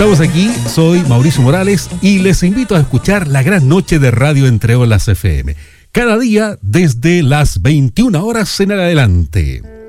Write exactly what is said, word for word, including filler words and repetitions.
Estamos aquí, soy Mauricio Morales y les invito a escuchar la gran noche de Radio Entre Olas F M. Cada día desde las veintiuna horas en adelante.